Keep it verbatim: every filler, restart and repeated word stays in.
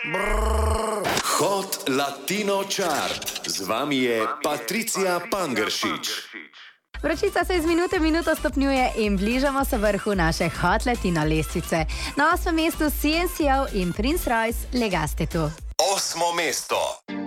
Hot Latino Chart. Z vami je Patricia Pangeršič. Vročica se iz minute v minuto stopnjuje in bližamo se vrhu naše Hot Latino lestvice. Na osmem mestu C N C O in Prince Royce Legaste tu. Osmo mesto.